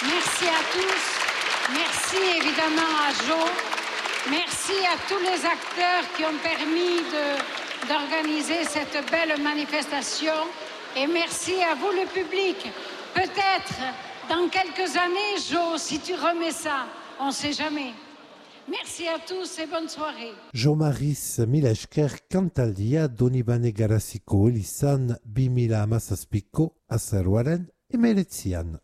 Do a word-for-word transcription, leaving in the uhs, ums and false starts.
Merci à tous. Merci évidemment à Jo. Merci à tous les acteurs qui ont permis de, d'organiser cette belle manifestation. Et merci à vous, le public. Peut-être dans quelques années, Jo, si tu remets ça, on ne sait jamais. Merci à tous et bonne soirée. Jo Maris Milesker kantaldia Donibane Garaziko elizan bi mila hamazazpiko azaroaren emeretzian.